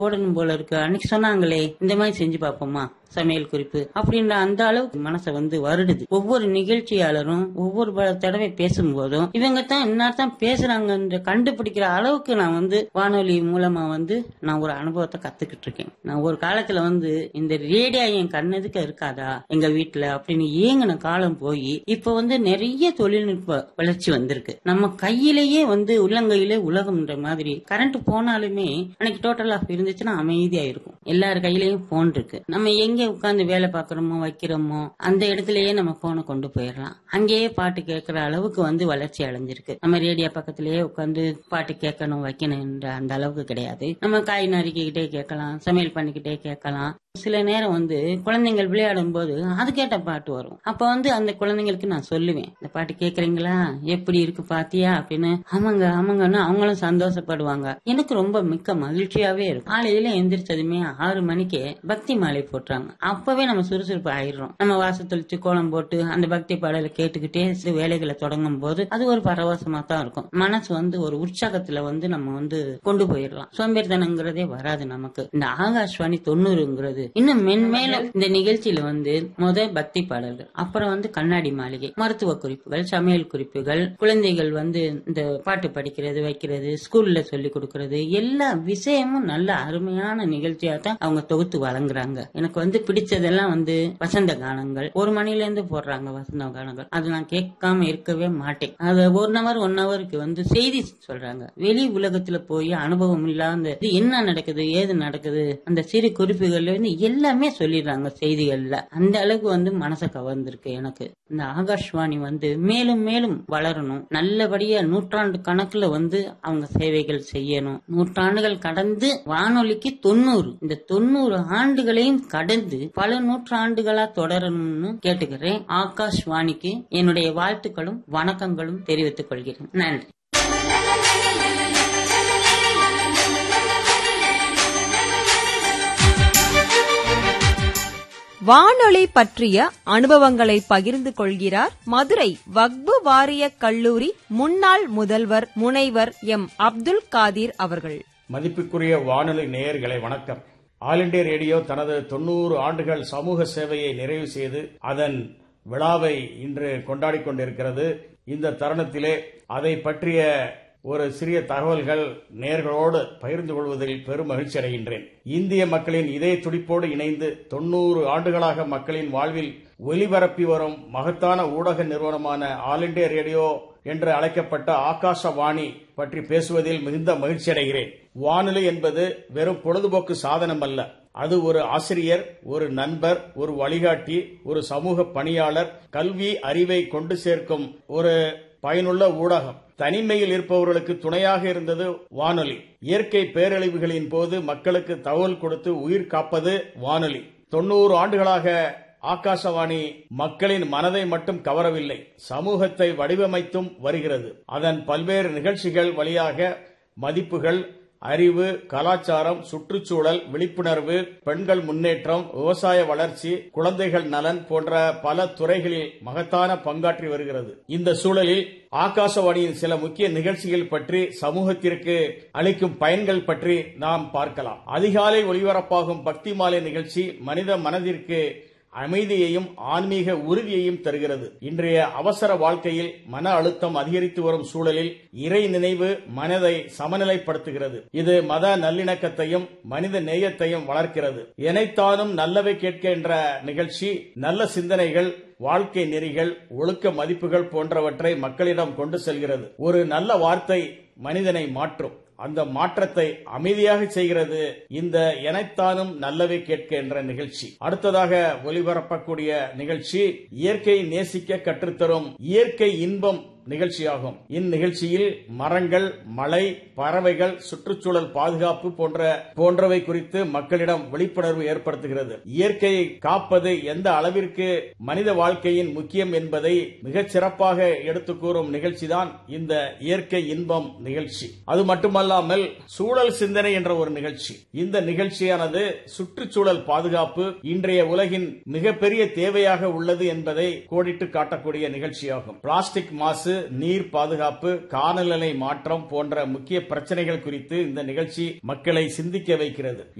போடணும் போல இருக்கு, அன்னைக்கு சொன்னாங்களே இந்த மாதிரி செஞ்சு பாப்போமா சமையல் குறிப்பு அப்படின்ற அந்த அளவுக்கு மனசை வருடுது. ஒவ்வொரு நிகழ்ச்சியாளரும் ஒவ்வொரு தடவை பேசும்போதும் இவங்க தான் இன்னார்தான் பேசுறாங்க கண்டுபிடிக்கிற அளவுக்கு நான் வானொலி மூலமா நான் ஒரு அனுபவத்தை கத்துக்கிட்டு இருக்கேன். நான் ஒரு காலத்துல இந்த ரேடியோ என் கண்ணதுக்கு இருக்காதா எங்க வீட்டுல அப்படின்னு ஏங்கின காலம் போய் இப்ப நிறைய தொழில்நுட்ப வளர்ச்சி வந்திருக்கு. நம்ம கையிலேயே உள்ளங்கையிலே உலகம்ன்ற மாதிரி கரண்ட் போனாலுமே அன்னைக்கு டோட்டல் ஆஃப் இருந்துச்சுன்னா அமைதியா இருக்கும். எல்லார் கையிலயும் போன் இருக்கு. நம்ம எங்க உட்கார்ந்து வேலை பாக்குறோமோ வைக்கிறோமோ அந்த இடத்துலயே நம்ம போனை கொண்டு போயிடலாம். அங்கேயே பாட்டு கேட்கிற அளவுக்கு வளர்ச்சி அடைஞ்சிருக்கு. நம்ம ரேடியோ பக்கத்திலேயே உட்கார்ந்து பாட்டு கேட்கணும் வைக்கணும் அந்த அளவுக்கு கிடையாது. நம்ம காய் நறுக்கிக்கிட்டே கேட்கலாம், சமையல் பண்ணிக்கிட்டே கேட்கலாம். சில நேரம் குழந்தைகள் விளையாடும் போது அது கேட்ட பாட்டு வரும். அப்ப அந்த குழந்தைங்களுக்கு நான் சொல்லுவேன், இந்த பாட்டு கேக்குறீங்களா, எப்படி இருக்கு பாத்தியா அப்படின்னு. ஆமாங்க ஆமாங்கன்னு அவங்களும் சந்தோஷப்படுவாங்க. எனக்கு ரொம்ப மிக்க மகிழ்ச்சியாவே இருக்கும். காலையில எந்திரிச்சதுமே 6 மணிக்கு பக்தி மாலை போட்டுறாங்க. அப்பவே நம்ம சுறுசுறுப்பு ஆயிடுறோம். நம்ம வாசல் தெளிச்சு கோலம் போட்டு அந்த பக்தி பாடலை கேட்டுக்கிட்டே சில வேலைகளை தொடங்கும் போது அது ஒரு பரவசமா தான் இருக்கும். மனசு ஒரு உற்சாகத்துல நம்ம கொண்டு போயிடலாம். சோம்பேறித்தனங்கிறதே வராது நமக்கு. இந்த ஆகாஷ்வாணி 90ங்கிறது இன்னும் மென்மேலும் இந்த நிகழ்ச்சியில முதல் பக்தி பாடல்கள், அப்புறம் கண்ணாடி மாளிகை, மருத்துவ குறிப்புகள், சமையல் குறிப்புகள், குழந்தைகள் இந்த பாட்டு படிக்கிறது வைக்கிறது, ஸ்கூல்ல சொல்லி கொடுக்கறது, எல்லா விஷயமும் நல்ல அருமையான நிகழ்ச்சியா தான் அவங்க தொகுத்து வழங்குறாங்க. எனக்கு பிடிச்சதெல்லாம் வசந்த கானங்கள் 1 மணில இருந்து போடுறாங்க. வசந்த கானங்கள் அது நான் கேட்காம இருக்கவே மாட்டேன். அது 1 hour 1 hourக்கு செய்தி சொல்றாங்க. வெளி உலகத்துல போய் அனுபவம் இல்லாத என்ன நடக்குது ஏது நடக்குது அந்த சிறு குறிப்புகள்ல எல்லாமே சொல்லிடுறாங்க செய்திகள்ல. அந்த அளவுக்கு மனசை கவர்ந்திருக்கு எனக்கு. இந்த ஆகாஷ்வாணி மேலும் மேலும் வளரணும். நல்லபடியா நூற்றாண்டு கணக்குல அவங்க சேவைகள் செய்யணும். நூற்றாண்டுகள் கடந்து வானொலிக்கு 90 இந்த 90 ஆண்டுகளையும் கடந்து பல நூற்றாண்டுகளா தொடரணும்னு கேட்டுக்கிறேன். ஆகாஷ்வாணிக்கு என்னுடைய வாழ்த்துக்களும் வணக்கங்களும் தெரிவித்துக் கொள்கிறேன். நன்றி. வானொலி பற்றிய அனுபவங்களை பகிர்ந்து கொள்கிறார் மதுரை வக்பு வாரிய கல்லூரி முன்னாள் முதல்வர் முனைவர் எம். அப்துல் காதிர் அவர்கள். மதிப்புக்குரிய வானொலி நேயர்களை வணக்கம். ஆல் இண்டியா ரேடியோ தனது 90 ஆண்டுகள் சமூக சேவையை நிறைவு செய்து அதன் விழாவை இன்று கொண்டாடிக் கொண்டிருக்கிறது. இந்த தருணத்திலே அதை பற்றிய ஒரு சிறிய தகவல்கள் நேயர்களோடு பகிர்ந்து கொள்வதில் பெரும் மகிழ்ச்சி அடைகின்றேன். இந்திய மக்களின் இதய துடிப்போடு இணைந்து 90 ஆண்டுகளாக மக்களின் வாழ்வில் ஒலிபரப்பி வரும் மகத்தான ஊடக நிறுவனமான ஆல் இண்டியா ரேடியோ என்று அழைக்கப்பட்ட ஆகாசவாணி பற்றி பேசுவதில் மிகுந்த மகிழ்ச்சி அடைகிறேன். வானொலி என்பது வெறும் பொழுதுபோக்கு சாதனம் அல்ல. அது ஒரு ஆசிரியர், ஒரு நண்பர், ஒரு வழிகாட்டி, ஒரு சமூக பணியாளர், கல்வி அறிவை கொண்டு சேர்க்கும் ஒரு பயனுள்ள ஊடகம். தனிமையில் இருப்பவர்களுக்கு துணையாக இருந்தது வானொலி. இயற்கை பேரழிவுகளின் போது மக்களுக்கு தகவல் கொடுத்து உயிர் காப்பது வானொலி. 90 ஆண்டுகளாக ஆகாசவாணி மக்களின் மனதை மட்டும் கவரவில்லை, சமூகத்தை வடிவமைத்தும் வருகிறது. அதன் பல்வேறு நிகழ்ச்சிகள் வழியாக மதிப்புகள், அறிவு, கலாச்சாரம், சுற்றுச்சூழல், விழிப்புணர்வு, பெண்கள் முன்னேற்றம், விவசாய வளர்ச்சி, குழந்தைகள் நலன் போன்ற பல துறைகளில் மகத்தான பங்காற்றி வருகிறது. இந்த சூழலில் ஆகாசவாணியின் சில முக்கிய நிகழ்ச்சிகள் பற்றி, சமூகத்திற்கு அளிக்கும் பயன்கள் பற்றி நாம் பார்க்கலாம். அதிகாலை ஒளிபரப்பாகும் பக்தி மாலை நிகழ்ச்சி மனித மனதிற்கு அமைதியையும் ஆன்மீக உறுதியையும் தருகிறது. இன்றைய அவசர வாழ்க்கையில் மன அழுத்தம் அதிகரித்து வரும் சூழலில் இறை நினைவு மனதை சமநிலைப்படுத்துகிறது. இது மத நல்லிணக்கத்தையும் மனித நேயத்தையும் வளர்க்கிறது. எனைத்தானும் நல்லவை கேட்க என்ற நிகழ்ச்சி நல்ல சிந்தனைகள், வாழ்க்கை நெறிகள், ஒழுக்க மதிப்புகள் போன்றவற்றை மக்களிடம் கொண்டு செல்கிறது. ஒரு நல்ல வார்த்தை மனிதனை மாற்றும். அந்த மாற்றத்தை அமைதியாக செய்கிறது இந்த எனைத்தானும் நல்லவை கேட்க என்ற நிகழ்ச்சி. அடுத்ததாக ஒலிபரப்பக்கூடிய நிகழ்ச்சி இயற்கையை நேசிக்க கற்றுத்தரும் இயற்கை இன்பம் நிகழ்ச்சியாகும். இந்நிகழ்ச்சியில் மரங்கள், மழை, பறவைகள், சுற்றுச்சூழல் பாதுகாப்பு போன்றவை குறித்து மக்களிடம் விழிப்புணர்வு ஏற்படுத்துகிறது. இயற்கையை காப்பது எந்த அளவிற்கு மனித வாழ்க்கையின் முக்கியம் என்பதை மிகச் சிறப்பாக எடுத்து கூறும் நிகழ்ச்சிதான் இந்த இயற்கை இன்பம் நிகழ்ச்சி. அது மட்டுமல்லாமல் சூழல் சிந்தனை என்ற ஒரு நிகழ்ச்சி. இந்த நிகழ்ச்சியானது சுற்றுச்சூழல் பாதுகாப்பு இன்றைய உலகின் மிகப்பெரிய தேவையாக உள்ளது என்பதை கோடிட்டு காட்டக்கூடிய நிகழ்ச்சியாகும். பிளாஸ்டிக் மாசு, மாசு, நீர் பாதுகாப்பு, காலநிலை மாற்றம் போன்ற முக்கிய பிரச்சனைகள் குறித்து இந்த நிகழ்ச்சி மக்களை சிந்திக்க வைக்கிறது.